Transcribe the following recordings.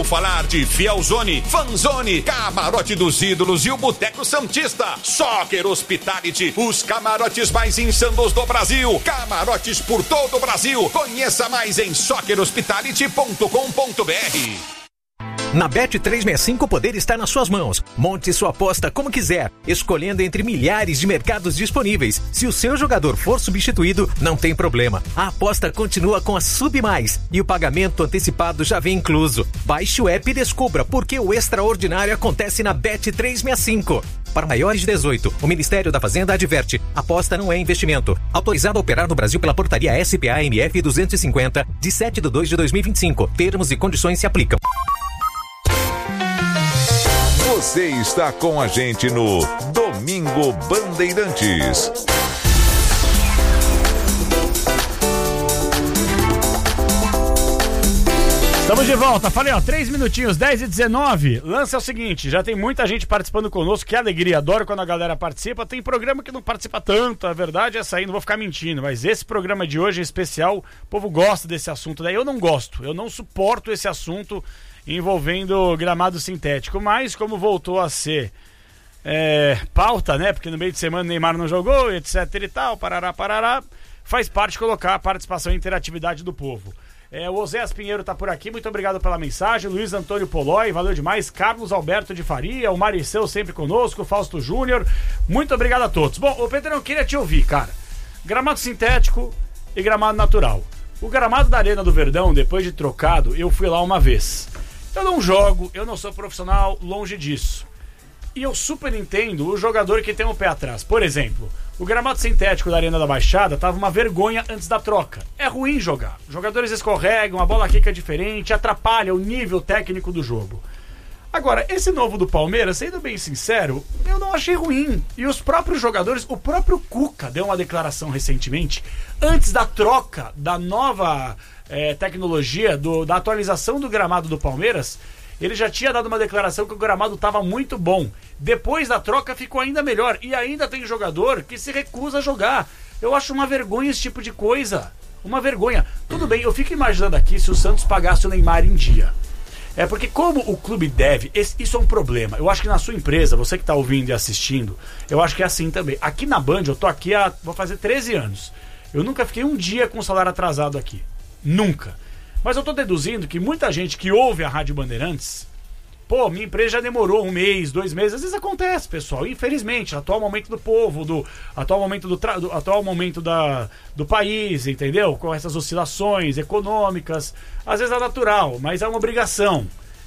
Falar de Fielzone, Fanzone, Camarote dos Ídolos e o Boteco Santista. Soccer Hospitality, os camarotes mais insanos do Brasil. Camarotes por todo o Brasil. Conheça mais em soccerhospitality.com.br. Na Bet365 o poder está nas suas mãos. Monte sua aposta como quiser, escolhendo entre milhares de mercados disponíveis. Se o seu jogador for substituído, não tem problema. A aposta continua com a Sub Mais e o pagamento antecipado já vem incluso. Baixe o app e descubra porque o extraordinário acontece na Bet365. Para maiores de 18, o Ministério da Fazenda adverte: aposta não é investimento. Autorizado a operar no Brasil pela portaria SPA-MF 250, de 7/2/2025. Termos e condições se aplicam. Você está com a gente no Domingo Bandeirantes. Estamos de volta, falei 3 minutinhos, 10h19. Lance é o seguinte, já tem muita gente participando conosco, que alegria, adoro quando a galera participa. Tem programa que não participa tanto, a verdade é essa aí, não vou ficar mentindo, mas esse programa de hoje é especial, o povo gosta desse assunto, daí eu não gosto, eu não suporto esse assunto envolvendo gramado sintético, mas como voltou a ser pauta, né, porque no meio de semana o Neymar não jogou, etc e tal, parará, faz parte colocar a participação e interatividade do povo. O Oséias Pinheiro tá por aqui, muito obrigado pela mensagem. Luiz Antônio Polói, valeu demais. Carlos Alberto de Faria, o Mariceu sempre conosco, Fausto Júnior, muito obrigado a todos. Bom, o Pedro, eu queria te ouvir, cara. Gramado sintético e gramado natural. O gramado da Arena do Verdão, depois de trocado, eu fui lá uma vez. Eu não jogo, eu não sou profissional, longe disso. E eu super entendo o jogador que tem um pé atrás. Por exemplo, o gramado sintético da Arena da Baixada tava uma vergonha antes da troca. É ruim jogar. Os jogadores escorregam, a bola quica diferente, atrapalha o nível técnico do jogo. Agora, esse novo do Palmeiras, sendo bem sincero, eu não achei ruim. E os próprios jogadores, o próprio Cuca deu uma declaração recentemente, antes da troca da nova tecnologia, da atualização do gramado do Palmeiras. Ele já tinha dado uma declaração que o gramado estava muito bom. Depois da troca ficou ainda melhor. E ainda tem jogador que se recusa a jogar. Eu acho uma vergonha esse tipo de coisa. Uma vergonha. Tudo bem, eu fico imaginando aqui se o Santos pagasse o Neymar em dia. Porque como o clube deve, isso é um problema. Eu acho que na sua empresa, você que está ouvindo e assistindo, eu acho que é assim também. Aqui na Band, eu tô aqui vou fazer 13 anos. Eu nunca fiquei um dia com salário atrasado aqui. Nunca. Mas eu tô deduzindo que muita gente que ouve a Rádio Bandeirantes, minha empresa já demorou 1 mês, 2 meses, às vezes acontece, pessoal, infelizmente, atual momento do povo, atual momento do país, entendeu? Com essas oscilações econômicas, às vezes é natural, mas é uma obrigação.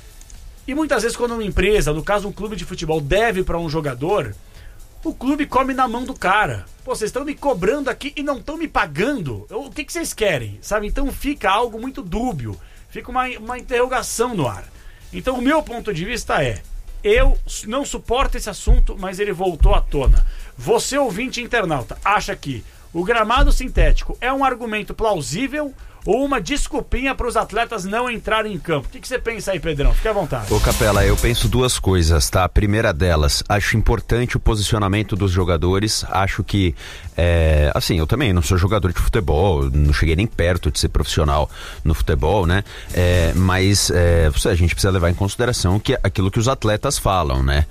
E muitas vezes quando uma empresa, no caso um clube de futebol, deve para um jogador, o clube come na mão do cara. Vocês estão me cobrando aqui e não estão me pagando. O que vocês querem? Sabe? Então fica algo muito dúbio. Fica uma interrogação no ar. Então o meu ponto de vista eu não suporto esse assunto, mas ele voltou à tona. Você, ouvinte internauta, acha que o gramado sintético é um argumento plausível ou uma desculpinha para os atletas não entrarem em campo? O que você pensa aí, Pedrão? Fique à vontade. Ô Capela, eu penso 2 coisas, tá? A primeira delas, acho importante o posicionamento dos jogadores. Acho que, assim, eu também não sou jogador de futebol, não cheguei nem perto de ser profissional no futebol, né? Mas a gente precisa levar em consideração aquilo que os atletas falam, né?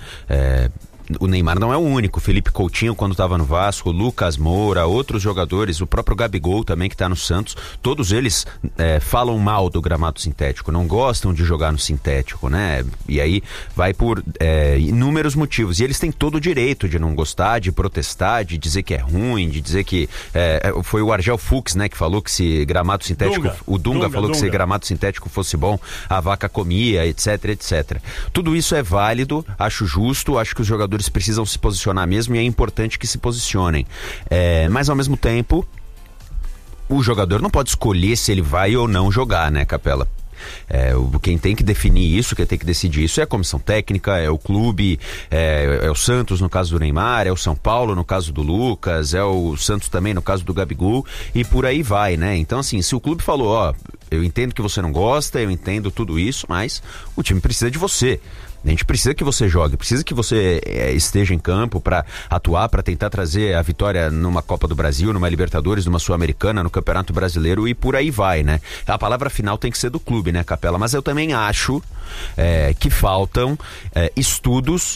O Neymar não é o único. Felipe Coutinho, quando estava no Vasco, Lucas Moura, outros jogadores, o próprio Gabigol também, que está no Santos, todos eles falam mal do gramado sintético, não gostam de jogar no sintético, né? E aí vai por inúmeros motivos. E eles têm todo o direito de não gostar, de protestar, de dizer que é ruim, de dizer que... foi o Argel Fuchs, né, que falou que se gramado sintético... O Dunga falou que se gramado sintético fosse bom, a vaca comia, etc, etc. Tudo isso é válido, acho justo, acho que os jogadores precisam se posicionar mesmo e é importante que se posicionem. Mas ao mesmo tempo, o jogador não pode escolher se ele vai ou não jogar, né, Capela? Quem tem que definir isso, quem tem que decidir isso é a comissão técnica, é o clube, é o Santos no caso do Neymar, é o São Paulo no caso do Lucas, é o Santos também no caso do Gabigol e por aí vai, né? Então assim, se o clube falou, eu entendo que você não gosta, eu entendo tudo isso, mas o time precisa de você. A gente precisa que você jogue, precisa que você esteja em campo para atuar, para tentar trazer a vitória numa Copa do Brasil, numa Libertadores, numa Sul-Americana, no Campeonato Brasileiro e por aí vai, né? A palavra final tem que ser do clube, né, Capela? Mas eu também acho que faltam estudos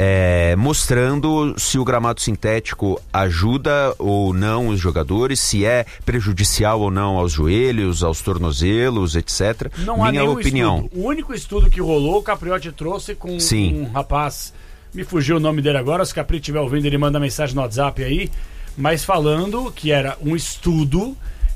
mostrando se o gramado sintético ajuda ou não os jogadores, se é prejudicial ou não aos joelhos, aos tornozelos, etc. Não há nenhum opinião. Estudo. O único estudo que rolou, o Capriotti trouxe com um rapaz, me fugiu o nome dele agora, se o Capri estiver ouvindo, ele manda mensagem no WhatsApp aí, mas falando que era um estudo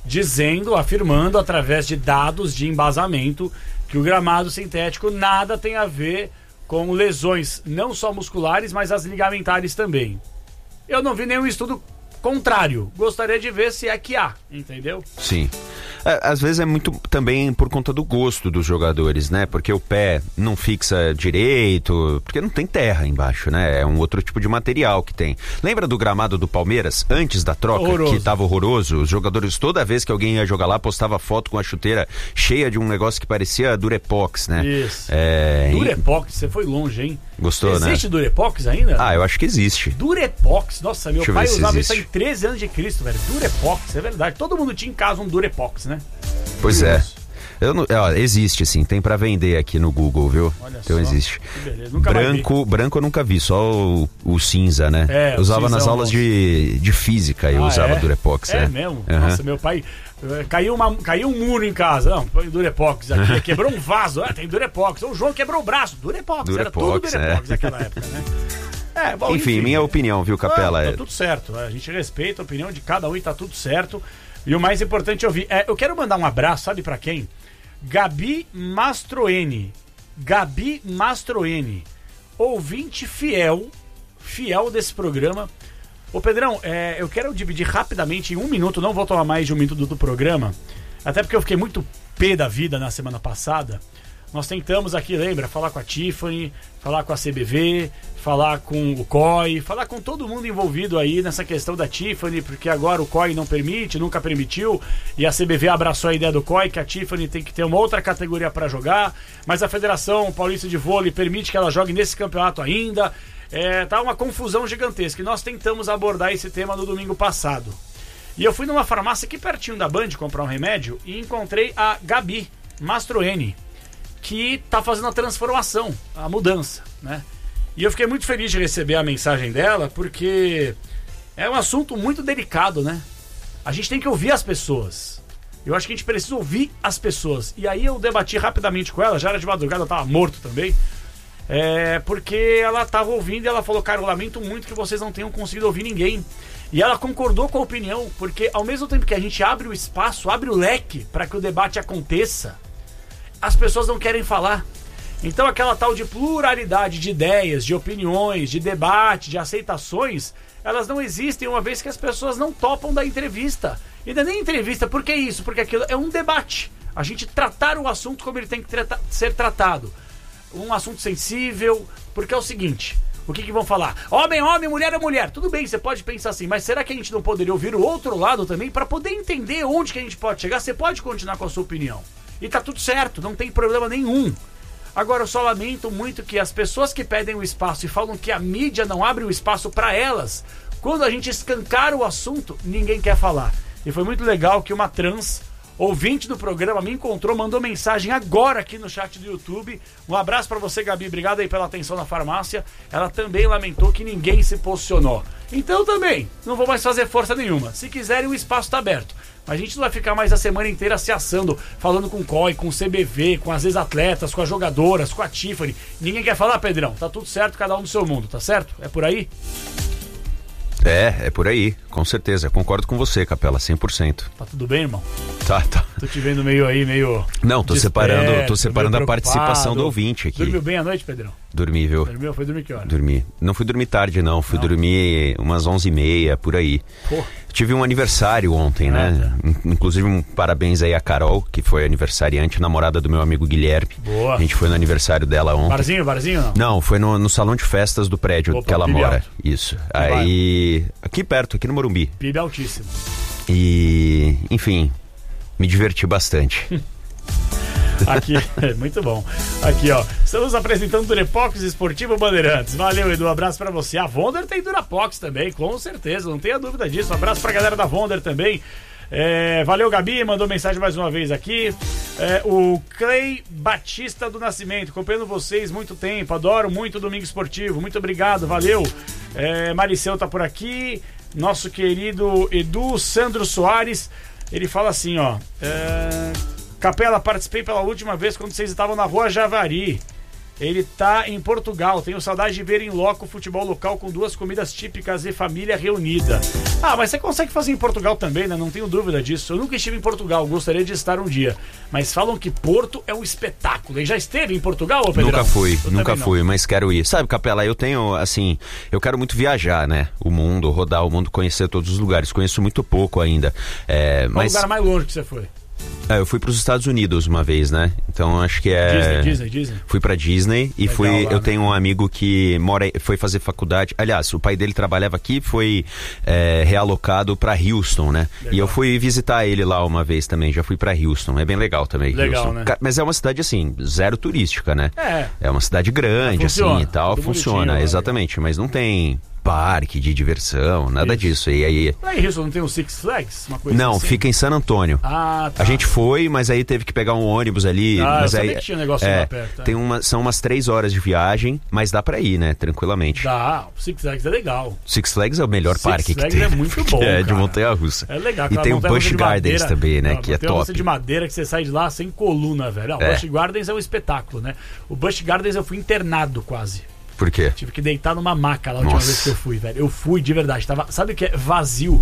afirmando através de dados de embasamento que o gramado sintético nada tem a ver com lesões não só musculares, mas as ligamentares também. Eu não vi nenhum estudo contrário. Gostaria de ver se é que há, entendeu? Sim. Às vezes é muito também por conta do gosto dos jogadores, né? Porque o pé não fixa direito, porque não tem terra embaixo, né? É um outro tipo de material que tem. Lembra do gramado do Palmeiras, antes da troca, que tava horroroso? Os jogadores, toda vez que alguém ia jogar lá, postava foto com a chuteira cheia de um negócio que parecia Durepox, né? Isso. Durepox, você foi longe, hein? Gostou, né? Existe Durepox ainda? Eu acho que existe. Durepox, nossa, meu pai usava isso em 13 anos de Cristo, velho. Durepox, é verdade. Todo mundo tinha em casa um Durepox, né? Pois é. Existe sim, tem pra vender aqui no Google, viu? Olha então só, existe. Que beleza. Nunca branco eu nunca vi, só o cinza, né? Eu usava nas aulas de física, eu usava Durepox. É mesmo? Nossa, meu pai... Caiu um muro em casa. Não, põe Durepox aqui. Quebrou um vaso. Tem Durepox. O João quebrou o braço. Durepox. Era tudo Durepox naquela época, né? Enfim, minha opinião, viu, Capela? Tá tudo certo. A gente respeita a opinião de cada um e tá tudo certo. E o mais importante é ouvir. Eu quero mandar um abraço, sabe pra quem? Gabi Mastroeni. Gabi Mastroeni. Ouvinte fiel desse programa. Ô Pedrão, eu quero dividir rapidamente em 1 minuto, não vou tomar mais de 1 minuto do programa, até porque eu fiquei muito pé da vida na semana passada. Nós tentamos aqui, lembra, falar com a Tiffany, falar com a CBV, falar com o COI, falar com todo mundo envolvido aí nessa questão da Tiffany, porque agora o COI não permite, nunca permitiu, e a CBV abraçou a ideia do COI, que a Tiffany tem que ter uma outra categoria para jogar, mas a Federação Paulista de Vôlei permite que ela jogue nesse campeonato ainda. Tá uma confusão gigantesca. E nós tentamos abordar esse tema no domingo passado. E eu fui numa farmácia aqui pertinho da Band comprar um remédio e encontrei a Gabi Mastroeni, que tá fazendo a transformação, a mudança, né? E eu fiquei muito feliz de receber a mensagem dela, porque é um assunto muito delicado, né? A gente tem que ouvir as pessoas. Eu acho que a gente precisa ouvir as pessoas. E aí eu debati rapidamente com ela, já era de madrugada, eu tava morto também. Porque ela estava ouvindo e ela falou, cara, eu lamento muito que vocês não tenham conseguido ouvir ninguém. E ela concordou com a opinião, porque ao mesmo tempo que a gente abre o espaço, abre o leque para que o debate aconteça, as pessoas não querem falar. Então aquela tal de pluralidade de ideias, de opiniões, de debate, de aceitações, elas não existem uma vez que as pessoas não topam da entrevista. E não é nem entrevista, por que isso? Porque aquilo é um debate. A gente tratar o assunto como ele tem que ser tratado. Um assunto sensível, porque é o seguinte, o que vão falar? Homem, mulher é mulher. Tudo bem, você pode pensar assim, mas será que a gente não poderia ouvir o outro lado também para poder entender onde que a gente pode chegar? Você pode continuar com a sua opinião. E tá tudo certo, não tem problema nenhum. Agora, eu só lamento muito que as pessoas que pedem o espaço e falam que a mídia não abre o espaço para elas, quando a gente escancara o assunto, ninguém quer falar. E foi muito legal que uma trans ouvinte do programa me encontrou, mandou mensagem agora aqui no chat do YouTube. Um abraço pra você, Gabi, obrigado aí pela atenção na farmácia. Ela também lamentou que ninguém se posicionou. Então também, não vou mais fazer força nenhuma. Se quiserem, o espaço tá aberto. Mas a gente não vai ficar mais a semana inteira se assando, falando com o COI, com o CBV, com as ex-atletas, com as jogadoras, com a Tiffany. Ninguém quer falar, Pedrão? Tá tudo certo, cada um no seu mundo, tá certo? É por aí? É por aí, com certeza. Concordo com você, Capela, 100%. Tá tudo bem, irmão? Tá. Tô te vendo meio Não, tô separando a participação do ouvinte aqui. Dormiu bem à noite, Pedrão? Dormi, viu? Foi dormir que hora? Dormi. Não fui dormir tarde, não. Fui dormir umas 11h30, por aí. Pô. Tive um aniversário ontem, né? Inclusive, um parabéns aí a Carol, que foi aniversariante, namorada do meu amigo Guilherme. Boa. A gente foi no aniversário dela ontem. Barzinho não? Não, foi no salão de festas do prédio que ela mora. Alto. Isso. Aí, aqui perto, aqui no Morumbi. PIB altíssimo. E, enfim, me diverti bastante. Aqui, muito bom. Aqui, ó. Estamos apresentando Durepox Esportivo Bandeirantes. Valeu, Edu, abraço pra você. A Wonder tem Durapox também, com certeza, não tenha dúvida disso. Um abraço pra galera da Wonder também. Valeu, Gabi, mandou mensagem mais uma vez aqui. O Clay Batista do Nascimento, acompanhando vocês muito tempo, adoro muito o Domingo Esportivo, muito obrigado, valeu. Maricel tá por aqui. Nosso querido Edu Sandro Soares, ele fala assim, ó: Capela, participei pela última vez quando vocês estavam na Rua Javari. Ele tá em Portugal, tenho saudade de ver em loco futebol local com 2 comidas típicas e família reunida. Mas você consegue fazer em Portugal também, né? Não tenho dúvida disso. Eu nunca estive em Portugal, gostaria de estar um dia. Mas falam que Porto é um espetáculo. E já esteve em Portugal, ô Pedrão? Nunca fui, mas quero ir. Sabe, Capela, eu tenho, assim, eu quero muito viajar, né? O mundo, rodar o mundo, conhecer todos os lugares. Conheço muito pouco ainda. Qual o lugar mais longe que você foi? Eu fui para os Estados Unidos uma vez, né? Então acho que Disney. Fui para Disney e legal, fui. Lá, eu tenho um amigo que foi fazer faculdade. Aliás, o pai dele trabalhava aqui, foi realocado para Houston, né? Legal. E eu fui visitar ele lá uma vez também. Já fui para Houston. É bem legal também. Legal, Houston. Né? Mas é uma cidade assim, zero turística, né? É uma cidade grande, assim e tal. Funciona, exatamente. Mas não tem parque de diversão, nada disso. E aí... Lá em Houston não tem um Six Flags? Uma coisa não, assim? Fica em San Antônio. Tá. A gente foi, mas aí teve que pegar um ônibus ali. Mas eu aí sabia que tinha um negócio lá perto. São umas 3 horas de viagem, mas dá pra ir, né? Tranquilamente. Dá, o Six Flags é legal. Six Flags é o melhor parque que tem. Six Flags é muito bom, cara. De montanha-russa. É legal. E tem o Busch Gardens também, né? Que é top. Tem uma de madeira que você sai de lá sem coluna, velho. O Busch Gardens é um espetáculo, né? O Busch Gardens eu fui internado quase. Por quê? Tive que deitar numa maca lá a última vez que eu fui, velho. Eu fui de verdade. Sabe o que é? Vazio.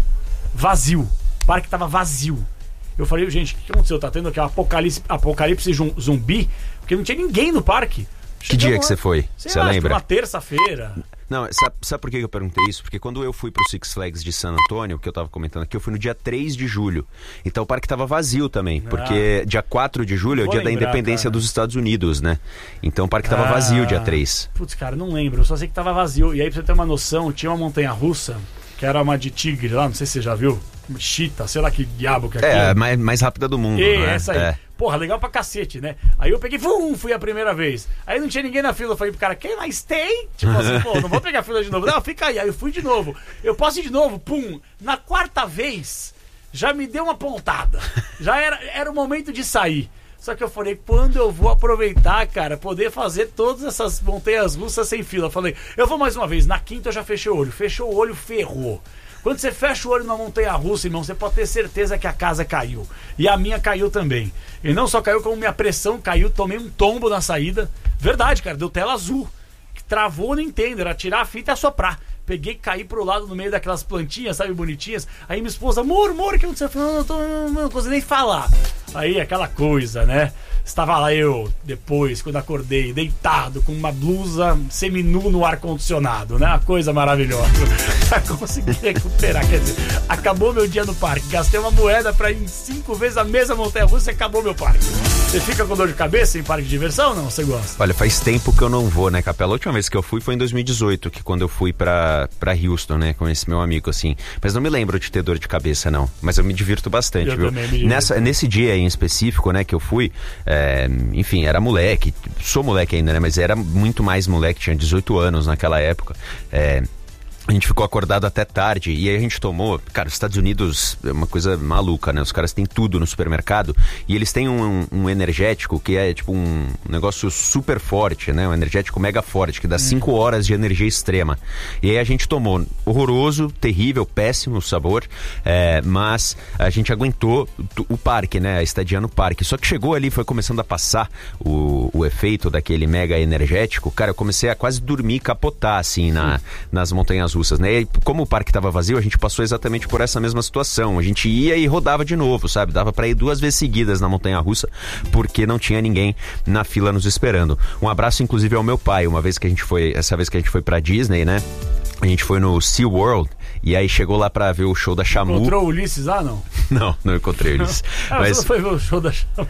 O parque tava vazio. Eu falei, gente, o que aconteceu? Tá tendo aqui um apocalipse zumbi? Porque não tinha ninguém no parque. Que dia que você foi? Você lembra? Uma terça-feira. Não, sabe por que eu perguntei isso? Porque quando eu fui pro Six Flags de San Antônio, que eu tava comentando aqui, eu fui no dia 3 de julho. Então o parque tava vazio também, porque dia 4 de julho é o dia da independência dos Estados Unidos, né? Então o parque tava vazio dia 3. Putz, cara, não lembro, eu só sei que tava vazio. E aí, pra você ter uma noção, tinha uma montanha-russa, que era uma de tigre lá, não sei se você já viu. Chita, sei lá que diabo que é aquilo. É, mais rápida do mundo, né? Essa aí. Porra, legal pra cacete, né? Aí eu peguei, fui a primeira vez. Aí não tinha ninguém na fila, eu falei pro cara, quem mais tem? Tipo assim, pô, não vou pegar a fila de novo. Não, fica aí. Aí eu fui de novo. Eu posso ir de novo, pum. Na 4ª vez, já me deu uma pontada. Já era o momento de sair. Só que eu falei, quando eu vou aproveitar, cara, poder fazer todas essas montanhas russas sem fila? Eu falei, eu vou mais uma vez. Na 5ª eu já fechei o olho. Fechou o olho, ferrou. Quando você fecha o olho na montanha-russa, irmão, você pode ter certeza que a casa caiu. E a minha caiu também. E não só caiu, como minha pressão caiu, tomei um tombo na saída. Verdade, cara, deu tela azul. Que travou o Nintendo, era tirar a fita e assoprar. Peguei, caí pro lado no meio daquelas plantinhas, sabe, bonitinhas. Aí minha esposa, amor, o que aconteceu? Eu não consigo nem falar. Aí aquela coisa, né? Estava lá eu, depois, quando acordei, deitado, com uma blusa seminu no ar-condicionado, né? Uma coisa maravilhosa. Pra conseguir recuperar, quer dizer, acabou meu dia no parque. Gastei uma moeda pra ir em 5 vezes a mesma montanha-russa e acabou meu parque. Você fica com dor de cabeça em parque de diversão ou não? Você gosta? Olha, faz tempo que eu não vou, né, Capela? A última vez que eu fui foi em 2018, que quando eu fui pra Houston, né, com esse meu amigo, assim. Mas não me lembro de ter dor de cabeça, não. Mas eu me divirto bastante, eu viu? Também me divirto. Nesse dia em específico, né, que eu fui, enfim, era moleque. Sou moleque ainda, né, mas era muito mais moleque, tinha 18 anos naquela época. A gente ficou acordado até tarde e aí a gente tomou... Cara, os Estados Unidos é uma coisa maluca, né? Os caras têm tudo no supermercado e eles têm um energético que é tipo um negócio super forte, né? Um energético mega forte, que dá 5 horas de energia extrema. E aí a gente tomou horroroso, terrível, péssimo o sabor, mas a gente aguentou o parque, né? A estadia no parque. Só que chegou ali, foi começando a passar o efeito daquele mega energético. Cara, eu comecei a quase dormir, capotar, assim, nas montanhas russas, né? E como o parque estava vazio, a gente passou exatamente por essa mesma situação. A gente ia e rodava de novo, sabe? Dava para ir 2 vezes seguidas na montanha-russa, porque não tinha ninguém na fila nos esperando. Um abraço, inclusive, ao meu pai. Essa vez que a gente foi pra Disney, né? A gente foi no SeaWorld e aí chegou lá pra ver o show da Shamu. Encontrou o Ulisses lá, não? Não encontrei o Ulisses. Mas você não foi ver o show da Shamu?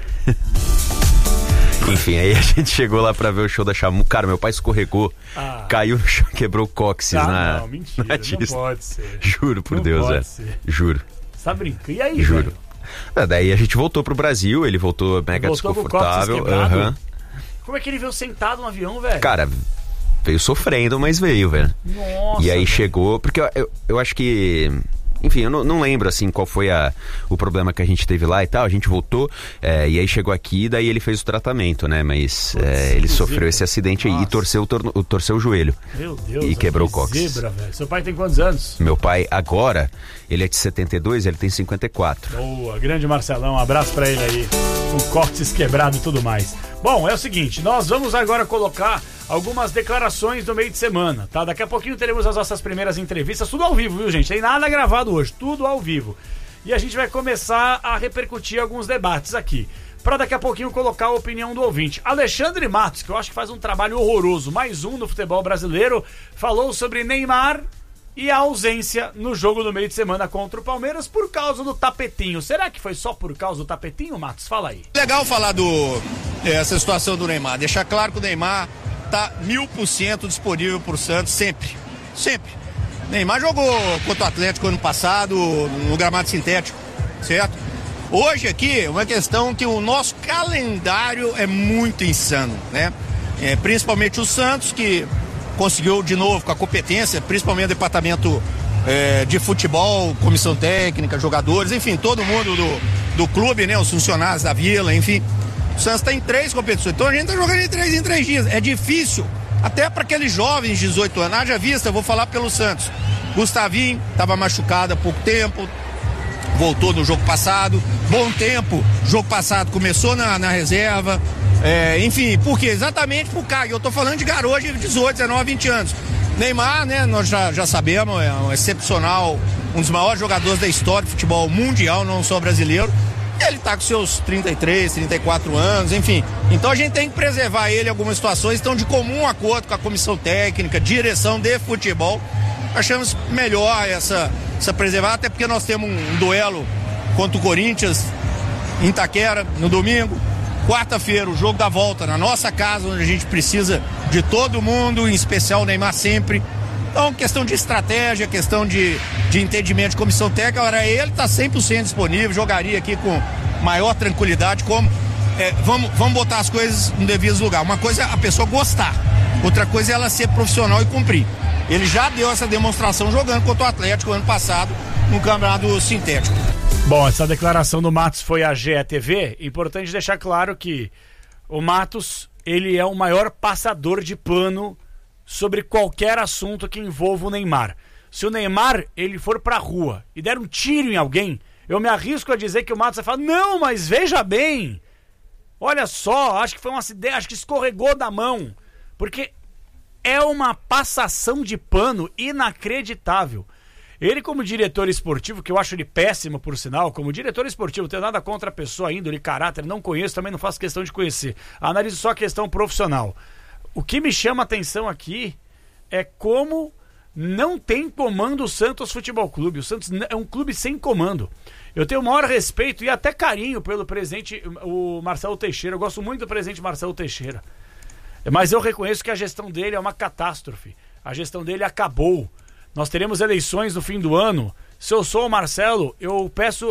Enfim, aí a gente chegou lá pra ver o show da Shamu. Cara, meu pai escorregou, caiu no chão, quebrou o cóccix não, mentira, não pode ser. Juro por Deus, Juro. Você tá brincando? E aí, juro. Daí a gente voltou pro Brasil, ele voltou mega desconfortável. Como é que ele veio sentado no avião, velho? Cara, veio sofrendo, mas veio, velho. Nossa. E aí chegou, porque eu acho que... Enfim, eu não lembro, assim, qual foi o problema que a gente teve lá e tal. A gente voltou, e aí chegou aqui, daí ele fez o tratamento, né? Mas ele sofreu esse acidente aí e torceu o joelho. Meu Deus. E quebrou o cóccix. Zebra, velho. Seu pai tem quantos anos? Meu pai, agora, ele é de 72, ele tem 54. Boa, grande Marcelão. Um abraço pra ele aí. Com cóccix quebrado e tudo mais. Bom, é o seguinte, nós vamos agora colocar algumas declarações do meio de semana, tá? Daqui a pouquinho teremos as nossas primeiras entrevistas, tudo ao vivo, viu, gente? Tem nada gravado hoje, tudo ao vivo. E a gente vai começar a repercutir alguns debates aqui, pra daqui a pouquinho colocar a opinião do ouvinte. Alexandre Matos, que eu acho que faz um trabalho horroroso, mais um no futebol brasileiro, falou sobre Neymar e a ausência no jogo do meio de semana contra o Palmeiras por causa do tapetinho. Será que foi só por causa do tapetinho, Matos? Fala aí. Legal falar essa situação do Neymar, deixar claro que o Neymar tá 1000% disponível pro Santos sempre. Neymar jogou contra o Atlético ano passado no gramado sintético, certo? Hoje aqui é uma questão que o nosso calendário é muito insano, né? Principalmente o Santos, que conseguiu de novo com a competência, principalmente o departamento de futebol, comissão técnica, jogadores, enfim, todo mundo do clube, né? Os funcionários da Vila, enfim. O Santos está em 3 competições, então a gente está jogando em 3 dias. É difícil, até para aqueles jovens de 18 anos. Haja vista, eu vou falar pelo Santos. Gustavinho estava machucado há pouco tempo, voltou no jogo passado. Bom tempo, jogo passado começou na reserva. Enfim, por quê? Exatamente por cá. Eu tô falando de garoto de 18, 19, 20 anos. Neymar, né, nós já sabemos, é um excepcional, um dos maiores jogadores da história do futebol mundial, não só brasileiro. Ele tá com seus 33, 34 anos, enfim. Então a gente tem que preservar ele em algumas situações. Então, de comum acordo com a comissão técnica, direção de futebol, achamos melhor essa preservar, até porque nós temos um duelo contra o Corinthians em Itaquera no domingo. Quarta-feira, o jogo da volta na nossa casa, onde a gente precisa de todo mundo, em especial o Neymar sempre. Então, questão de estratégia, questão de entendimento de comissão técnica, agora ele está 100% disponível, jogaria aqui com maior tranquilidade, vamos botar as coisas no devido lugar. Uma coisa é a pessoa gostar, outra coisa é ela ser profissional e cumprir. Ele já deu essa demonstração jogando contra o Atlético ano passado no campeonato sintético. Bom, essa declaração do Matos foi à GETV. Importante deixar claro que o Matos, ele é o maior passador de pano sobre qualquer assunto que envolva o Neymar. Se o Neymar, ele for pra rua e der um tiro em alguém, eu me arrisco a dizer que o Matos vai falar, não, mas veja bem, olha só, acho que foi um acidente, acho que escorregou da mão, porque é uma passação de pano inacreditável. Ele, como diretor esportivo, que eu acho ele péssimo, por sinal, como diretor esportivo, não tenho nada contra a pessoa, índole, caráter, não conheço, também não faço questão de conhecer, analiso só a questão profissional. O que me chama a atenção aqui é como não tem comando o Santos Futebol Clube. O Santos é um clube sem comando. Eu tenho o maior respeito e até carinho pelo presidente, o Marcelo Teixeira. Eu gosto muito do presidente Marcelo Teixeira. Mas eu reconheço que a gestão dele é uma catástrofe. A gestão dele acabou. Nós teremos eleições no fim do ano. Se eu sou o Marcelo, eu peço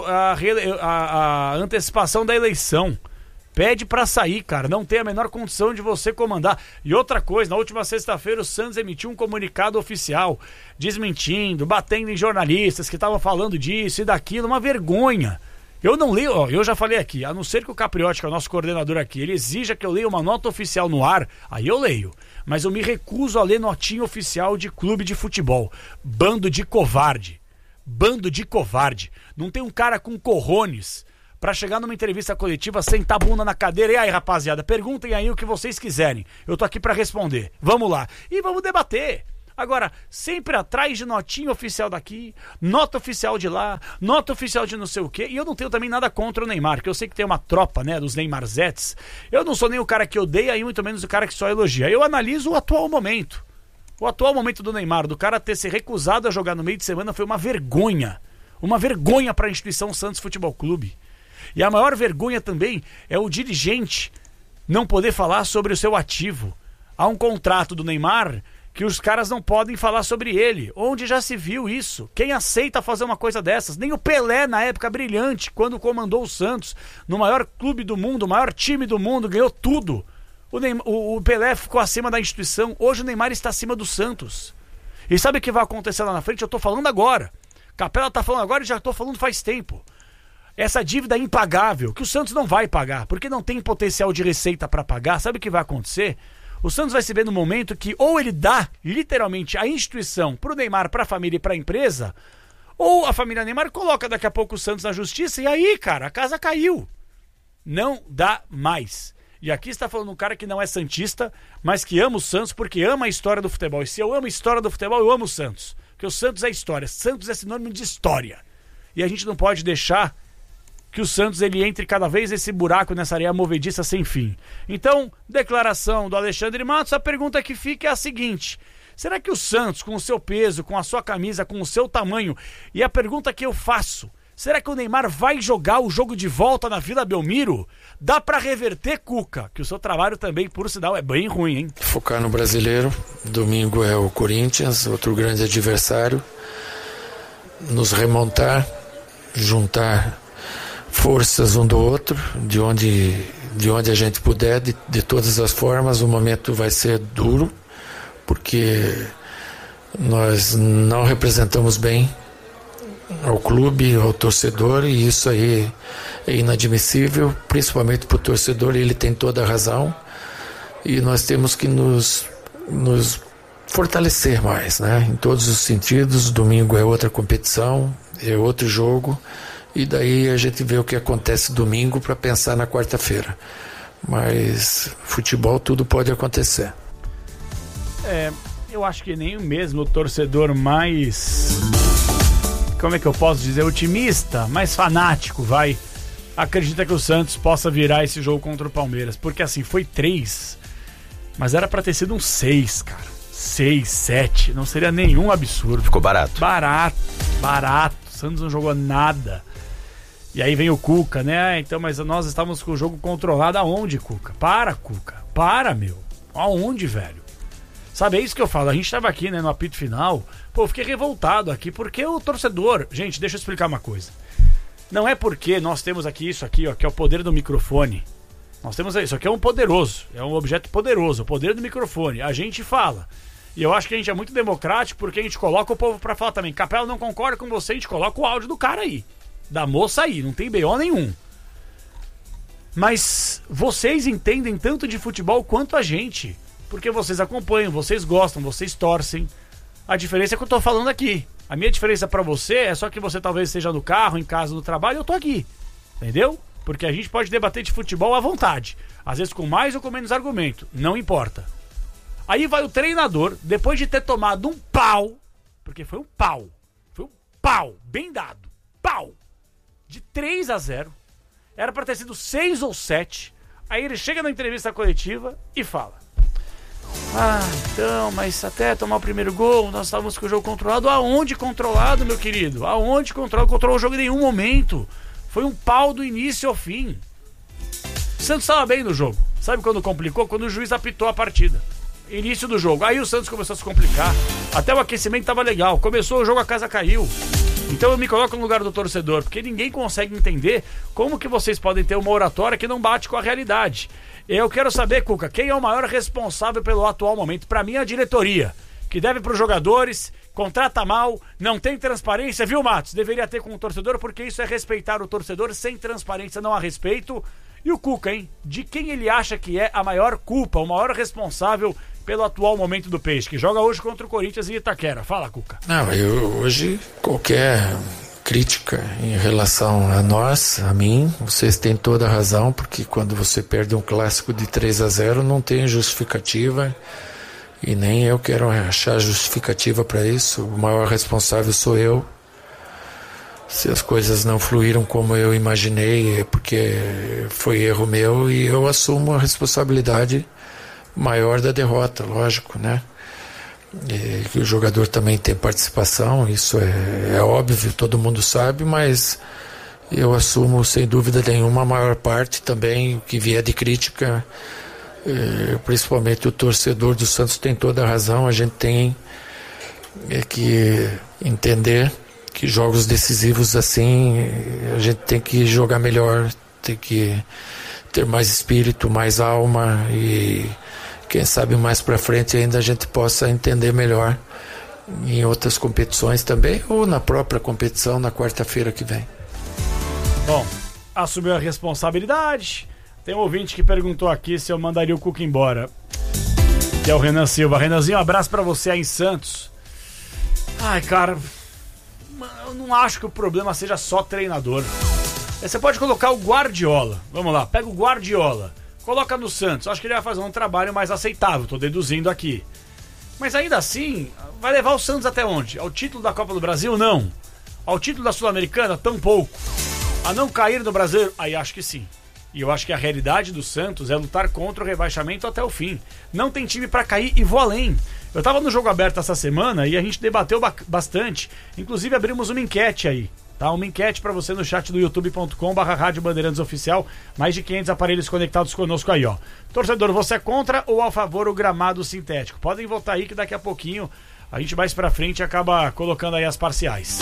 a antecipação da eleição. Pede pra sair, cara. Não tem a menor condição de você comandar. E outra coisa, na última sexta-feira o Santos emitiu um comunicado oficial desmentindo, batendo em jornalistas que estavam falando disso e daquilo. Uma vergonha. Eu não leio, eu já falei aqui, a não ser que o Capriotti, que é o nosso coordenador aqui, ele exija que eu leia uma nota oficial no ar, aí eu leio. Mas eu me recuso a ler notinha oficial de clube de futebol. Bando de covarde. Bando de covarde. Não tem um cara com corrones pra chegar numa entrevista coletiva, sentar a bunda na cadeira. E aí, rapaziada, perguntem aí o que vocês quiserem. Eu tô aqui pra responder. Vamos lá. E vamos debater. Agora, sempre atrás de notinha oficial daqui, nota oficial de lá, nota oficial de não sei o quê. E eu não tenho também nada contra o Neymar, porque eu sei que tem uma tropa, né, dos Neymarzetes. Eu não sou nem o cara que odeia e muito menos o cara que só elogia. Eu analiso o atual momento. O atual momento do Neymar, do cara ter se recusado a jogar no meio de semana, foi uma vergonha. Uma vergonha pra instituição Santos Futebol Clube. E a maior vergonha também é o dirigente não poder falar sobre o seu ativo. Há um contrato do Neymar que os caras não podem falar sobre ele. Onde já se viu isso? Quem aceita fazer uma coisa dessas? Nem o Pelé, na época brilhante, quando comandou o Santos, no maior clube do mundo, o maior time do mundo, ganhou tudo. O Pelé ficou acima da instituição. Hoje o Neymar está acima do Santos. E sabe o que vai acontecer lá na frente? Eu tô falando agora. Capela tá falando agora e já tô falando faz tempo. Essa dívida impagável, que o Santos não vai pagar, porque não tem potencial de receita para pagar, sabe o que vai acontecer? O Santos vai se ver no momento que ou ele dá, literalmente, a instituição pro Neymar, pra família e pra empresa, ou a família Neymar coloca daqui a pouco o Santos na justiça e aí, cara, a casa caiu. Não dá mais. E aqui está falando um cara que não é santista, mas que ama o Santos porque ama a história do futebol. E se eu amo a história do futebol, eu amo o Santos. Porque o Santos é história. Santos é sinônimo de história. E a gente não pode deixar que o Santos ele entre cada vez nesse buraco, nessa areia movediça sem fim. Então, declaração do Alexandre Matos, a pergunta que fica é a seguinte: será que o Santos, com o seu peso, com a sua camisa, com o seu tamanho, e a pergunta que eu faço, será que o Neymar vai jogar o jogo de volta na Vila Belmiro? Dá pra reverter, Cuca? Que o seu trabalho também, por sinal, é bem ruim, hein? Focar no brasileiro. Domingo é o Corinthians, outro grande adversário. Nos remontar, juntar forças um do outro, de onde a gente puder, de todas as formas. O momento vai ser duro, porque nós não representamos bem ao clube, ao torcedor, e isso aí é inadmissível, principalmente para o torcedor. Ele tem toda a razão, e nós temos que nos fortalecer mais, né? Em todos os sentidos. Domingo é outra competição, é outro jogo, e daí a gente vê o que acontece domingo para pensar na quarta-feira. Mas futebol, tudo pode acontecer. Eu acho que nem mesmo o torcedor mais, como é que eu posso dizer, otimista, mais fanático, acredita que o Santos possa virar esse jogo contra o Palmeiras. Porque assim, foi 3, mas era pra ter sido um 6, cara. 6, 7, não seria nenhum absurdo. Ficou barato. Barato. O Santos não jogou nada. E aí vem o Cuca, né? Então, mas nós estávamos com o jogo controlado aonde, Cuca? Cuca. Para, meu. Aonde, velho? Sabe, é isso que eu falo. A gente estava aqui, né, no apito final. Pô, eu fiquei revoltado aqui, porque o torcedor... Gente, deixa eu explicar uma coisa. Não é porque nós temos aqui isso aqui, ó, que é o poder do microfone. Nós temos isso aqui, é um poderoso. É um objeto poderoso, o poder do microfone. A gente fala. E eu acho que a gente é muito democrático, porque a gente coloca o povo pra falar também. Capela, não concorda com você, a gente coloca o áudio do cara aí. Da moça aí, não tem BO nenhum. Mas vocês entendem tanto de futebol quanto a gente. Porque vocês acompanham, vocês gostam, vocês torcem. A diferença é que eu tô falando aqui. A minha diferença pra você é só que você talvez esteja no carro, em casa, no trabalho, eu tô aqui. Entendeu? Porque a gente pode debater de futebol à vontade. Às vezes com mais ou com menos argumento. Não importa. Aí vai o treinador, depois de ter tomado um pau, porque foi um pau, bem dado, pau, de 3-0, era pra ter sido 6 ou 7, aí ele chega na entrevista coletiva e fala: então, mas até tomar o primeiro gol, nós estávamos com o jogo controlado. Aonde controlado, meu querido? Aonde controlado? Controlou o jogo em nenhum momento. Foi um pau do início ao fim. O Santos estava bem no jogo. Sabe quando complicou? Quando o juiz apitou a partida. Início do jogo. Aí o Santos começou a se complicar. Até o aquecimento estava legal. Começou o jogo, a casa caiu. Então eu me coloco no lugar do torcedor, porque ninguém consegue entender como que vocês podem ter uma oratória que não bate com a realidade. Eu quero saber, Cuca, quem é o maior responsável pelo atual momento? Pra mim, a diretoria, que deve pros jogadores, contrata mal, não tem transparência, viu, Matos? Deveria ter com o torcedor, porque isso é respeitar o torcedor. Sem transparência não há respeito. E o Cuca, hein? De quem ele acha que é a maior culpa, o maior responsável pelo atual momento do Peixe, que joga hoje contra o Corinthians em Itaquera? Fala, Cuca. Não, hoje qualquer crítica em relação a nós, a mim, vocês têm toda a razão, porque quando você perde um clássico de 3-0 não tem justificativa, e nem eu quero achar justificativa para isso. O maior responsável sou eu. Se as coisas não fluíram como eu imaginei, é porque foi erro meu, e eu assumo a responsabilidade maior da derrota, lógico, né? E que o jogador também tem participação, isso é óbvio, todo mundo sabe, mas eu assumo sem dúvida nenhuma a maior parte também. O que vier de crítica, principalmente o torcedor do Santos tem toda a razão. A gente tem que entender que jogos decisivos assim, a gente tem que jogar melhor, tem que ter mais espírito, mais alma, e quem sabe mais para frente ainda a gente possa entender melhor em outras competições também, ou na própria competição na quarta-feira que vem. Bom, assumiu a responsabilidade. Tem um ouvinte que perguntou aqui se eu mandaria o Cuca embora, que é o Renan Silva. Renanzinho, um abraço pra você aí em Santos. Ai, cara, eu não acho que o problema seja só treinador. Você pode colocar o Guardiola. Vamos lá, pega o Guardiola, coloca no Santos. Acho que ele vai fazer um trabalho mais aceitável, tô deduzindo aqui. Mas ainda assim, vai levar o Santos até onde? Ao título da Copa do Brasil? Não. Ao título da Sul-Americana? Tampouco. A não cair no Brasileiro? Aí acho que sim. E eu acho que a realidade do Santos é lutar contra o rebaixamento até o fim. Não tem time pra cair e vou além. Eu tava no Jogo Aberto essa semana e a gente debateu bastante. Inclusive abrimos uma enquete aí, tá? Uma enquete pra você no chat do youtube.com/Rádio Bandeirantes Oficial. Mais de 500 aparelhos conectados conosco aí, ó. Torcedor, você é contra ou a favor o gramado sintético? Podem votar aí que daqui a pouquinho a gente mais pra frente acaba colocando aí as parciais.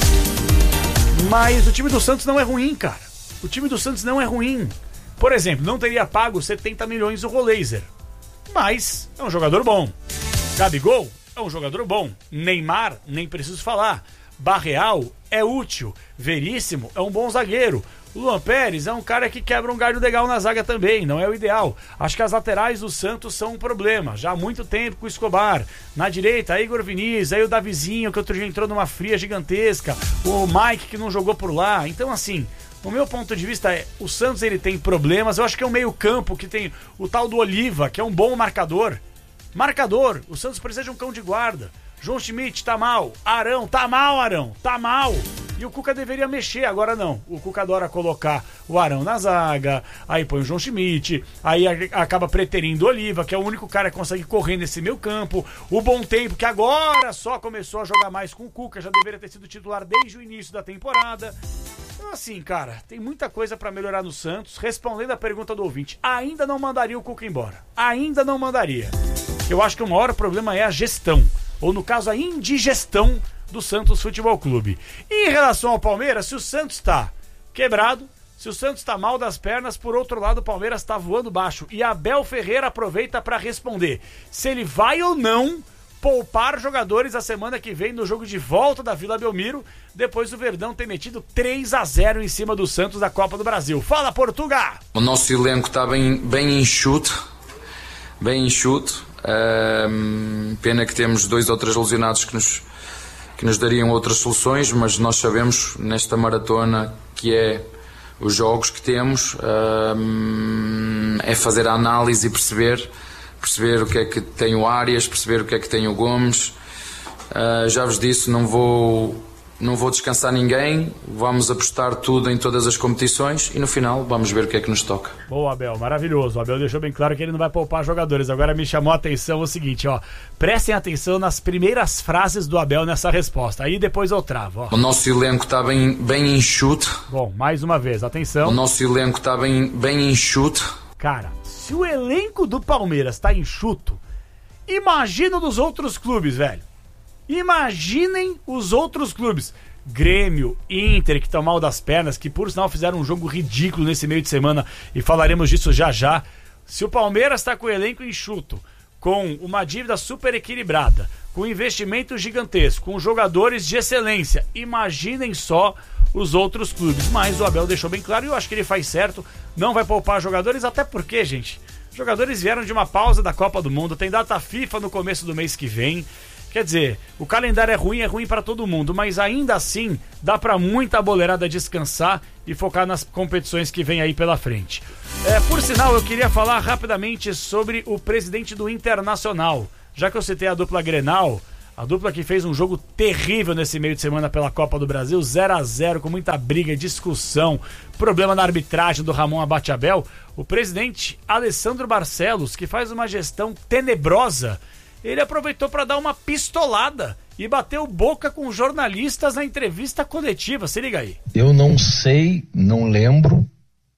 Mas o time do Santos não é ruim, cara. O time do Santos não é ruim. Por exemplo, não teria pago 70 milhões o Roleiser. Mas é um jogador bom. Gabigol é um jogador bom. Neymar, nem preciso falar. Barreal é útil. Veríssimo é um bom zagueiro. O Luan Pérez é um cara que quebra um galho legal na zaga também, não é o ideal. Acho que as laterais do Santos são um problema, já há muito tempo com o Escobar. Na direita, Igor Vinícius, aí o Davizinho, que outro dia entrou numa fria gigantesca. O Mike, que não jogou por lá. Então, assim, o meu ponto de vista o Santos ele tem problemas. Eu acho que é um meio campo que tem o tal do Oliva, que é um bom marcador. O Santos precisa de um cão de guarda. João Schmidt tá mal. Arão, tá mal. E o Cuca deveria mexer, agora não. O Cuca adora colocar o Arão na zaga, aí põe o João Schmidt, aí acaba preterindo o Oliva, que é o único cara que consegue correr nesse meio campo. O Bom Tempo, que agora só começou a jogar mais com o Cuca, já deveria ter sido titular desde o início da temporada. Então assim, cara, tem muita coisa pra melhorar no Santos. Respondendo a pergunta do ouvinte, ainda não mandaria o Cuca embora. Ainda não mandaria. Eu acho que o maior problema é a gestão, ou no caso a indigestão do Santos Futebol Clube. E em relação ao Palmeiras, se o Santos tá quebrado, se o Santos tá mal das pernas, por outro lado o Palmeiras tá voando baixo. E Abel Ferreira aproveita para responder se ele vai ou não poupar jogadores a semana que vem no jogo de volta da Vila Belmiro, depois do Verdão ter metido 3-0 em cima do Santos da Copa do Brasil. Fala, Portugal! O nosso elenco está bem enxuto. Pena que temos 2 ou 3 lesionados que nos dariam outras soluções, mas nós sabemos nesta maratona que é os jogos que temos, é fazer a análise e perceber o que é que tem o Arias, perceber o que é que tem o Gomes. Já vos disse, não vou descansar ninguém, vamos apostar tudo em todas as competições e no final vamos ver o que é que nos toca. Boa, Abel, maravilhoso. O Abel deixou bem claro que ele não vai poupar jogadores. Agora me chamou a atenção o seguinte, ó, prestem atenção nas primeiras frases do Abel nessa resposta, aí depois eu travo, ó. O nosso elenco está bem enxuto. Bom, mais uma vez, atenção. O nosso elenco está bem enxuto. Cara, se o elenco do Palmeiras tá enxuto, imagina dos outros clubes, velho. Imaginem os outros clubes. Grêmio, Inter, que estão mal das pernas, que por sinal fizeram um jogo ridículo nesse meio de semana e falaremos disso já já. Se o Palmeiras está com o elenco enxuto, com uma dívida super equilibrada, com investimento gigantesco, com jogadores de excelência, imaginem só os outros clubes. Mas o Abel deixou bem claro e eu acho que ele faz certo, não vai poupar jogadores, até porque, gente, os jogadores vieram de uma pausa da Copa do Mundo, tem data FIFA no começo do mês que vem. Quer dizer, o calendário é ruim para todo mundo, mas ainda assim dá para muita boleirada descansar e focar nas competições que vem aí pela frente. Por sinal, eu queria falar rapidamente sobre o presidente do Internacional. Já que eu citei a dupla Grenal, a dupla que fez um jogo terrível nesse meio de semana pela Copa do Brasil, 0-0, com muita briga, discussão, problema na arbitragem do Ramon Abate-Abel, o presidente Alessandro Barcelos, que faz uma gestão tenebrosa, ele aproveitou para dar uma pistolada e bateu boca com jornalistas na entrevista coletiva. Se liga aí. Eu não sei, não lembro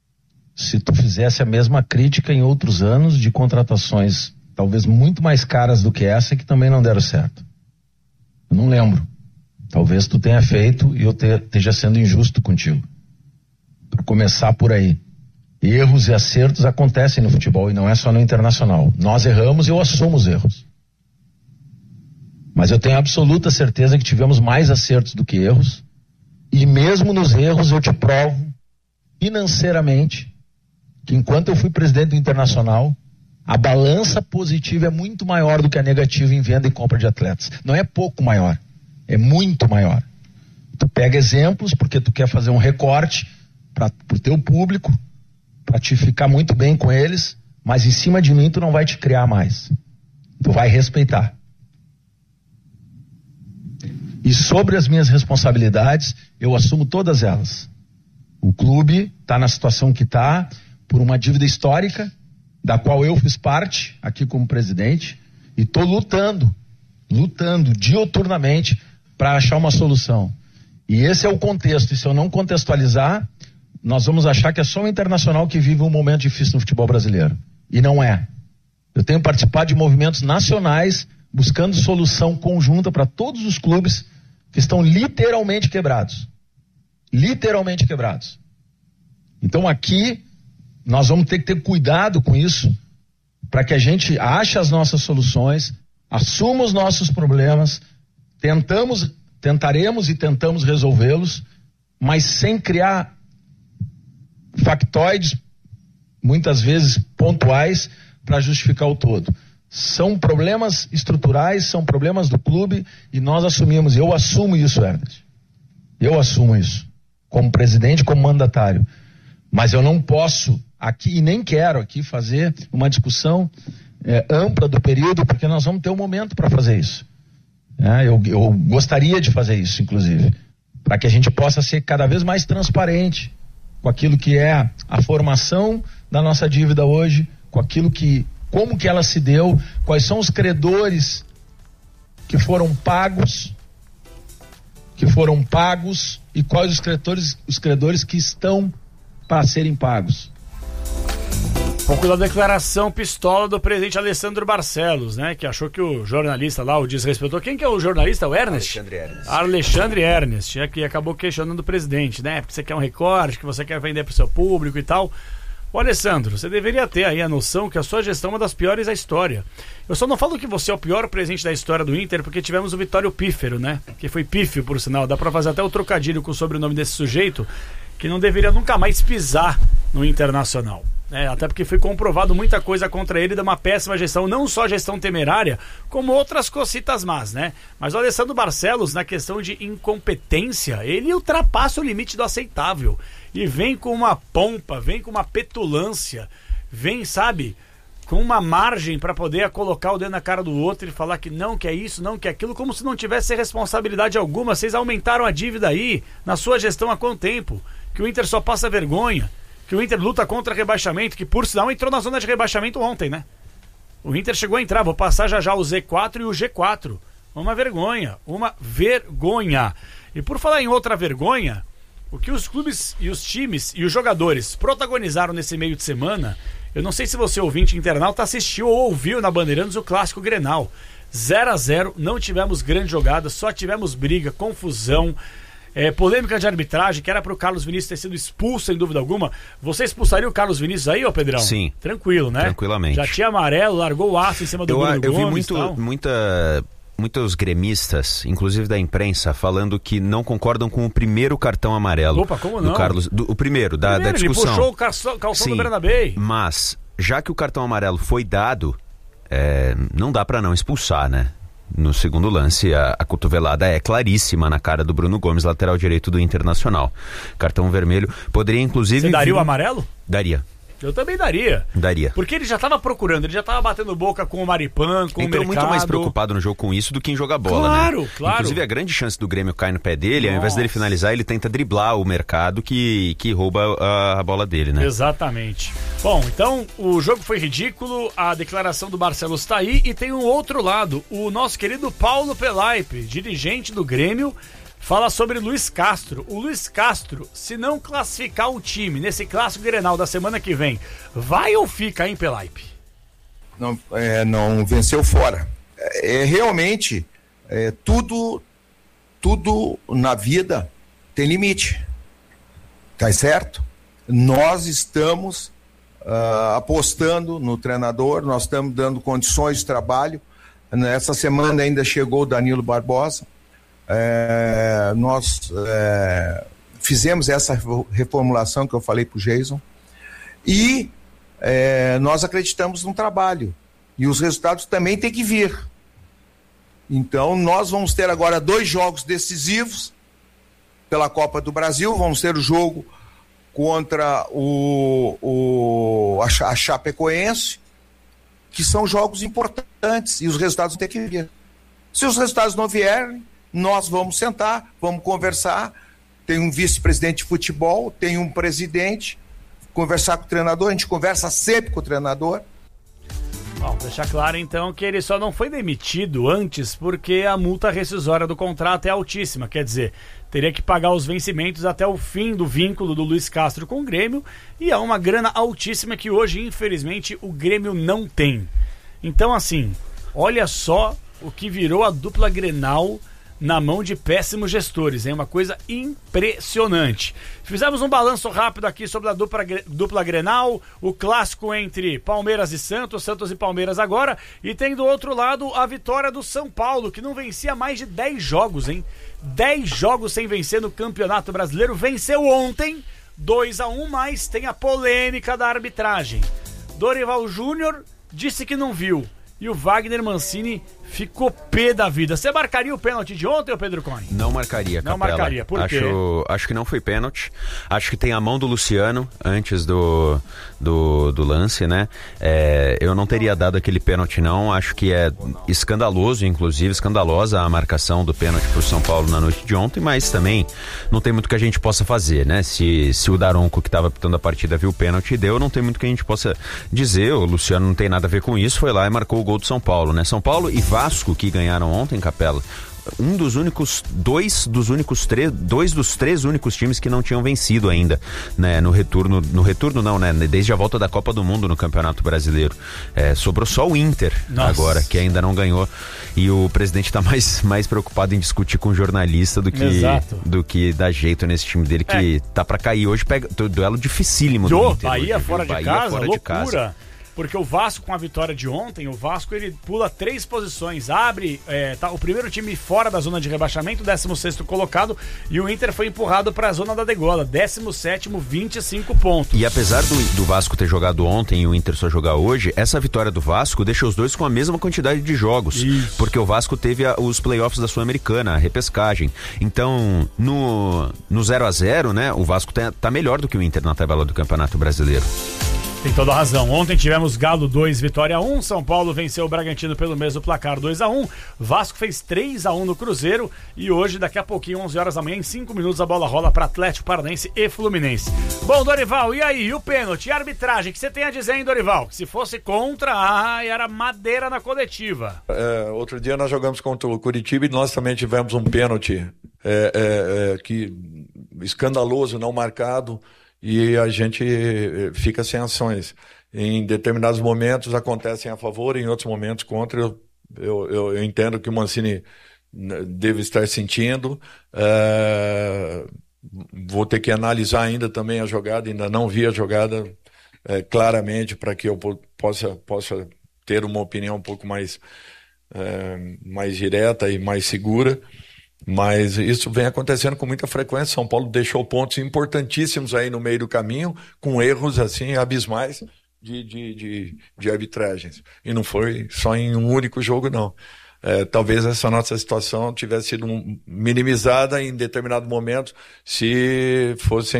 se tu fizesse a mesma crítica em outros anos de contratações talvez muito mais caras do que essa que também não deram certo. Eu não lembro. Talvez tu tenha feito e eu esteja sendo injusto contigo. Para começar por aí. Erros e acertos acontecem no futebol e não é só no Internacional. Nós erramos e eu assumo os erros. Mas eu tenho absoluta certeza que tivemos mais acertos do que erros. E mesmo nos erros eu te provo financeiramente que enquanto eu fui presidente do Internacional, a balança positiva é muito maior do que a negativa em venda e compra de atletas. Não é pouco maior, é muito maior. Tu pega exemplos porque tu quer fazer um recorte para o teu público, para te ficar muito bem com eles, mas em cima de mim tu não vai te criar mais. Tu vai respeitar. E sobre as minhas responsabilidades, eu assumo todas elas. O clube está na situação que está, por uma dívida histórica, da qual eu fiz parte, aqui como presidente, e estou lutando diuturnamente para achar uma solução. E esse é o contexto, e se eu não contextualizar, nós vamos achar que é só o Internacional que vive um momento difícil no futebol brasileiro. E não é. Eu tenho participado de movimentos nacionais buscando solução conjunta para todos os clubes que estão literalmente quebrados. Literalmente quebrados. Então aqui nós vamos ter que ter cuidado com isso para que a gente ache as nossas soluções, assuma os nossos problemas, tentaremos e tentamos resolvê-los, mas sem criar factoides, muitas vezes pontuais, para justificar o todo. São problemas estruturais, são problemas do clube e nós assumimos. Eu assumo isso, Ernest. Eu assumo isso, como presidente, como mandatário. Mas eu não posso aqui, e nem quero aqui fazer uma discussão ampla do período, porque nós vamos ter um momento para fazer isso. Eu gostaria de fazer isso, inclusive, para que a gente possa ser cada vez mais transparente com aquilo que é a formação da nossa dívida hoje, com aquilo que, como que ela se deu, quais são os credores que foram pagos e quais os credores que estão para serem pagos. Um pouco da declaração pistola do presidente Alessandro Barcelos, né? Que achou que o jornalista lá o desrespeitou. Quem que é o jornalista? O Ernest? Alexandre Ernest, que acabou questionando o presidente, né? Porque você quer um recorte, que você quer vender para o seu público e tal. Ô Alessandro, você deveria ter aí a noção que a sua gestão é uma das piores da história. Eu só não falo que você é o pior presidente da história do Inter porque tivemos o Vitório Pífero, né? Que foi pífio, por sinal. Dá pra fazer até o trocadilho com o sobrenome desse sujeito, que não deveria nunca mais pisar no Internacional. Até porque foi comprovado muita coisa contra ele de uma péssima gestão, não só gestão temerária, como outras cocitas más, né? Mas o Alessandro Barcelos, na questão de incompetência, ele ultrapassa o limite do aceitável. E vem com uma pompa, vem com uma petulância, vem, sabe, com uma margem para poder colocar o dedo na cara do outro e falar que não, que é isso, não, que é aquilo, como se não tivesse responsabilidade alguma. Vocês aumentaram a dívida aí, na sua gestão há quanto tempo? Que o Inter só passa vergonha, que o Inter luta contra rebaixamento, que por sinal entrou na zona de rebaixamento ontem, né? O Inter chegou a entrar, vou passar já o Z4 e o G4. Uma vergonha. E por falar em outra vergonha, o que os clubes e os times e os jogadores protagonizaram nesse meio de semana, eu não sei se você, ouvinte internauta, assistiu ou ouviu na Bandeirantes o clássico Grenal. 0-0, não tivemos grande jogada, só tivemos briga, confusão, polêmica de arbitragem, que era para o Carlos Vinícius ter sido expulso, sem dúvida alguma. Você expulsaria o Carlos Vinícius aí, ô Pedrão? Sim. Tranquilo, né? Tranquilamente. Já tinha amarelo, largou o aço em cima do Bruno Gomes. Eu vi muitos gremistas, inclusive da imprensa, falando que não concordam com o primeiro cartão amarelo. Opa, como não? Do Carlos, o primeiro, da discussão. Ele puxou o calção do Bernabé. Mas, já que o cartão amarelo foi dado, não dá para não expulsar, né? No segundo lance, a cotovelada é claríssima na cara do Bruno Gomes, lateral direito do Internacional. Cartão vermelho. Poderia, inclusive... Você daria o amarelo? Daria. Eu também daria. Porque ele já estava procurando, ele já estava batendo boca com o Maripan, com o Mercado. Muito mais preocupado no jogo com isso do que em jogar bola, claro, né? Claro. Inclusive a grande chance do Grêmio cair no pé dele, ao invés dele finalizar, ele tenta driblar o Mercado que rouba a bola dele, né? Exatamente. Bom, então o jogo foi ridículo, a declaração do Barcelos está aí e tem um outro lado, o nosso querido Paulo Pelaipe, dirigente do Grêmio, fala sobre Luiz Castro. O Luiz Castro, se não classificar o time nesse clássico Grenal da semana que vem, vai ou fica, hein, Pelaipe? Não venceu fora. Realmente, tudo na vida tem limite. Tá certo? nós estamos apostando no treinador, nós estamos dando condições de trabalho. Essa semana ainda chegou o Danilo Barbosa. Nós fizemos essa reformulação que eu falei para o Jason e nós acreditamos no trabalho e os resultados também têm que vir. Então nós vamos ter agora 2 jogos decisivos pela Copa do Brasil. Vamos ter o jogo contra a Chapecoense, que são jogos importantes e os resultados têm que vir. Se os resultados não vierem, nós vamos sentar, vamos conversar. Tem um vice-presidente de futebol, tem um presidente, conversar com o treinador, a gente conversa sempre com o treinador. Bom, deixar claro então que ele só não foi demitido antes porque a multa rescisória do contrato é altíssima, quer dizer, teria que pagar os vencimentos até o fim do vínculo do Luiz Castro com o Grêmio, e é uma grana altíssima que hoje, infelizmente, o Grêmio não tem. Então, assim, olha só o que virou a dupla Grenal na mão de péssimos gestores, é uma coisa impressionante. Fizemos um balanço rápido aqui sobre a dupla Grenal, o clássico entre Palmeiras e Santos e Palmeiras agora, e tem do outro lado a vitória do São Paulo, que não vencia mais de 10 jogos, hein? 10 jogos sem vencer no Campeonato Brasileiro, venceu ontem, 2-1, mas tem a polêmica da arbitragem. Dorival Júnior disse que não viu, e o Wagner Mancini ficou pé da vida. Você marcaria o pênalti de ontem, Pedro Cone? Não marcaria, Capela. Não marcaria, por quê? Acho que não foi pênalti. Acho que tem a mão do Luciano antes do lance, né? Eu não teria dado aquele pênalti, não. Acho que é escandaloso, inclusive, escandalosa a marcação do pênalti pro São Paulo na noite de ontem, mas também não tem muito que a gente possa fazer, né? Se o Daronco, que estava apitando a partida, viu o pênalti e deu, não tem muito que a gente possa dizer. O Luciano não tem nada a ver com isso, foi lá e marcou o gol do São Paulo, né? São Paulo e Vasco, que ganharam ontem, Capela, dois dos três únicos times que não tinham vencido ainda, né, no retorno não, né, desde a volta da Copa do Mundo no Campeonato Brasileiro. Sobrou só o Inter. Nossa. Agora, que ainda não ganhou, e o presidente tá mais preocupado em discutir com o jornalista do que dar jeito nesse time dele, que tá pra cair. Hoje pega duelo dificílimo do Inter. Bahia hoje, fora de Bahia casa, fora loucura. De casa. Porque o Vasco, com a vitória de ontem, o Vasco ele pula 3 posições, abre o primeiro time fora da zona de rebaixamento, 16º colocado, e o Inter foi empurrado para a zona da degola, 17º, 25 pontos. E apesar do Vasco ter jogado ontem e o Inter só jogar hoje, essa vitória do Vasco deixa os dois com a mesma quantidade de jogos. Isso. Porque o Vasco teve os playoffs da Sul-Americana, a repescagem. Então, no 0-0, né, o Vasco tá melhor do que o Inter na tabela do Campeonato Brasileiro. Tem toda a razão. Ontem tivemos Galo 2, Vitória 1. São Paulo venceu o Bragantino pelo mesmo placar, 2-1. Vasco fez 3-1 no Cruzeiro. E hoje, daqui a pouquinho, 11 horas da manhã, em 5 minutos, a bola rola para Atlético Paranaense e Fluminense. Bom, Dorival, e aí? E o pênalti? E a arbitragem? O que você tem a dizer, hein, Dorival? Se fosse contra, era madeira na coletiva. Outro dia nós jogamos contra o Curitiba e nós também tivemos um pênalti que escandaloso, não marcado. E a gente fica sem ações. Em determinados momentos acontecem a favor, em outros momentos contra. Eu entendo que o Mancini deve estar sentindo. Vou ter que analisar ainda também a jogada, ainda não vi a jogada claramente para que eu possa ter uma opinião um pouco mais direta e mais segura. Mas isso vem acontecendo com muita frequência. São Paulo deixou pontos importantíssimos aí no meio do caminho, com erros assim abismais de arbitragens. E não foi só em um único jogo, não. Talvez essa nossa situação tivesse sido minimizada em determinado momento se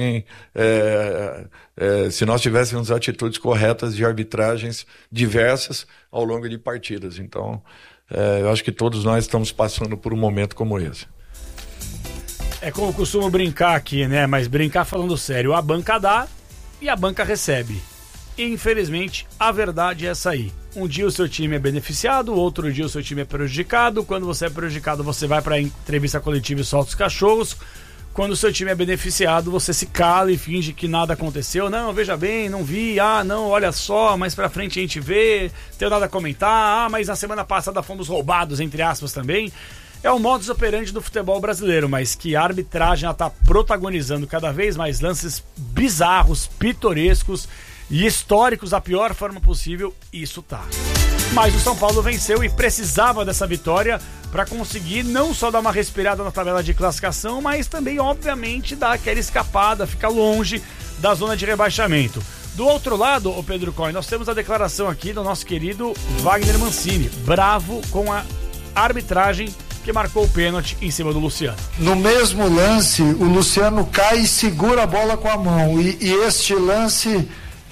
nós tivéssemos atitudes corretas de arbitragens diversas ao longo de partidas. Então, eu acho que todos nós estamos passando por um momento como esse. É como eu costumo brincar aqui, né? Mas brincar falando sério. A banca dá e a banca recebe. E, infelizmente, a verdade é essa aí. Um dia o seu time é beneficiado, outro dia o seu time é prejudicado. Quando você é prejudicado, você vai para a entrevista coletiva e solta os cachorros. Quando o seu time é beneficiado, você se cala e finge que nada aconteceu. Não, veja bem, não vi. Não, olha só, mais pra frente a gente vê. Tenho nada a comentar. Mas na semana passada fomos roubados, entre aspas, também. É o modus operandi do futebol brasileiro, mas que a arbitragem está protagonizando cada vez mais lances bizarros, pitorescos e históricos da pior forma possível, isso tá. Mas o São Paulo venceu e precisava dessa vitória para conseguir não só dar uma respirada na tabela de classificação, mas também, obviamente, dar aquela escapada, ficar longe da zona de rebaixamento. Do outro lado, o Pedro Coy, nós temos a declaração aqui do nosso querido Wagner Mancini, bravo com a arbitragem que marcou o pênalti em cima do Luciano. No mesmo lance, o Luciano cai e segura a bola com a mão. E este lance,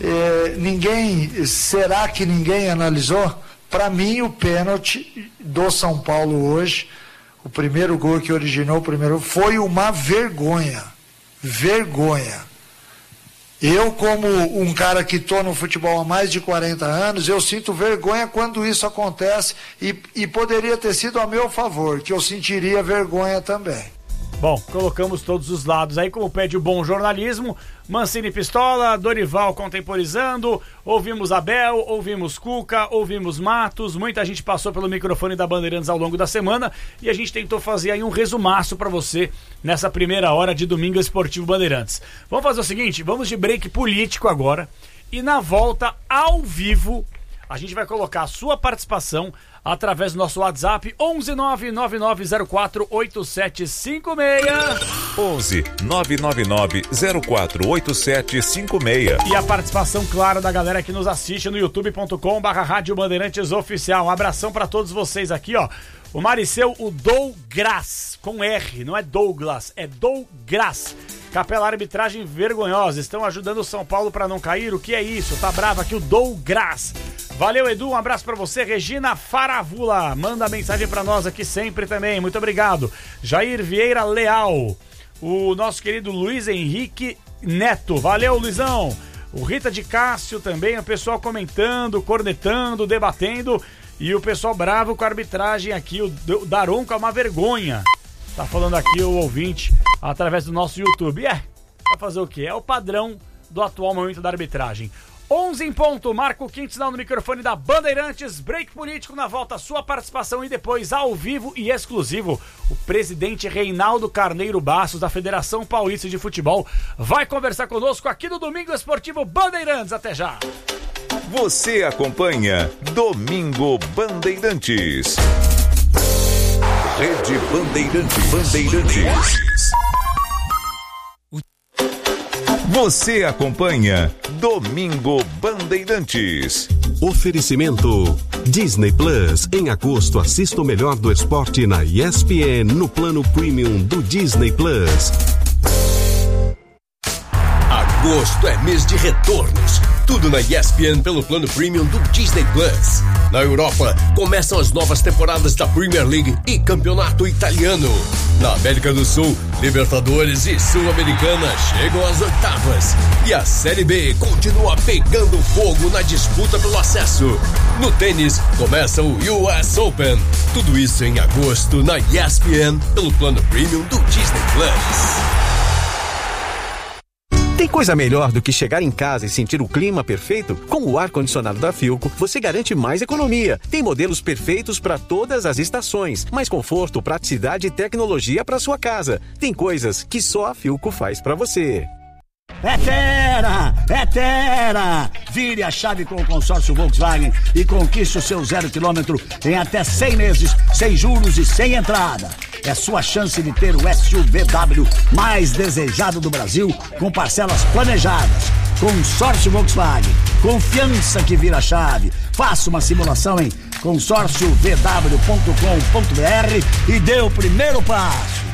será que ninguém analisou? Para mim, o pênalti do São Paulo hoje, o primeiro gol que originou o primeiro, foi uma vergonha. Vergonha. Eu, como um cara que estou no futebol há mais de 40 anos, eu sinto vergonha quando isso acontece e poderia ter sido a meu favor, que eu sentiria vergonha também. Bom, colocamos todos os lados aí, como pede o bom jornalismo. Mancini pistola, Dorival contemporizando, ouvimos Abel, ouvimos Cuca, ouvimos Matos, muita gente passou pelo microfone da Bandeirantes ao longo da semana e a gente tentou fazer aí um resumaço pra você nessa primeira hora de Domingo Esportivo Bandeirantes. Vamos fazer o seguinte, vamos de break político agora e na volta ao vivo a gente vai colocar a sua participação através do nosso WhatsApp 11999048756 11999048756. E a participação clara da galera que nos assiste no youtube.com/Rádio Bandeirantes Oficial. Um abração pra todos vocês aqui, ó. O Mariceu, o Douglas, com R, não é Douglas, é Douglas. Capela, arbitragem vergonhosa, estão ajudando o São Paulo pra não cair, o que é isso? Tá bravo aqui o Douglas. Valeu, Edu, um abraço pra você. Regina Faravula, manda mensagem pra nós aqui sempre também, muito obrigado. Jair Vieira Leal, o nosso querido Luiz Henrique Neto, valeu, Luizão. O Rita de Cássio também, o pessoal comentando, cornetando, debatendo, e o pessoal bravo com a arbitragem aqui, o Daronco é uma vergonha. Tá falando aqui o ouvinte através do nosso YouTube. Vai fazer o quê? É o padrão do atual momento da arbitragem. 11 em ponto, Marco Quinto, sinal no microfone da Bandeirantes, break político na volta, sua participação e depois ao vivo e exclusivo, o presidente Reinaldo Carneiro Bastos da Federação Paulista de Futebol vai conversar conosco aqui no Domingo Esportivo Bandeirantes, até já. Você acompanha Domingo Bandeirantes. Rede Bandeirantes. Você acompanha Domingo Bandeirantes. Oferecimento Disney Plus. Em agosto, assista o melhor do esporte na ESPN no plano premium do Disney Plus. Agosto é mês de retornos. Tudo na ESPN pelo plano premium do Disney Plus. Na Europa, começam as novas temporadas da Premier League e Campeonato Italiano. Na América do Sul, Libertadores e Sul-Americana chegam às oitavas. E a Série B continua pegando fogo na disputa pelo acesso. No tênis, começa o US Open. Tudo isso em agosto na ESPN pelo plano premium do Disney Plus. Tem coisa melhor do que chegar em casa e sentir o clima perfeito? Com o ar-condicionado da Philco, você garante mais economia. Tem modelos perfeitos para todas as estações, mais conforto, praticidade e tecnologia para sua casa. Tem coisas que só a Philco faz para você. É Terra! Vire a chave com o consórcio Volkswagen e conquiste o seu 0 km em até 100 meses, sem juros e sem entrada. É sua chance de ter o SUVW mais desejado do Brasil, com parcelas planejadas. Consórcio Volkswagen, confiança que vira chave. Faça uma simulação em consórciovw.com.br e dê o primeiro passo.